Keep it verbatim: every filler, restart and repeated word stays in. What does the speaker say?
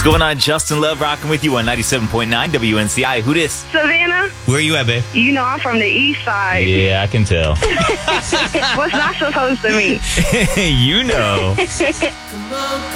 What's going on? Justin Love rocking with you on ninety-seven point nine W N C I. Who this? Savannah, Where you at, babe? you know I'm from the east side. Yeah, I can tell. What's not supposed to mean? You know.